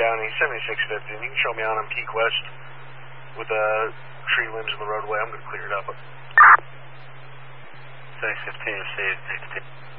County, 7650. You can show me on Peak West with tree limbs in the roadway. I'm going to clear it up. 7615 received.